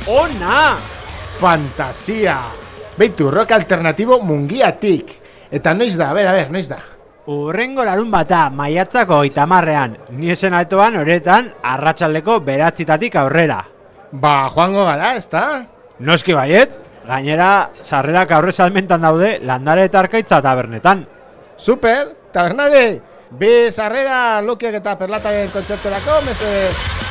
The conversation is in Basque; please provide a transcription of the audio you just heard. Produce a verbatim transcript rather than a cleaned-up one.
Ona! Fantasia! Beitu, rock alternatibo mungiatik. Eta noiz da, a ber, a ber, noiz da? Urrengo larun bata, maiatzako itamarrean. Ni esen altoan horretan, arratsaldeko beratzitatik aurrera. Ba, joango gara, ez da? Noski baiet, gainera, sarrerak aurre salmentan daude Landare eta Arkaitza tabernetan. Super, tabernare! Bi sarrera Lokiak eta Perlataren kontzerturako, mesedez.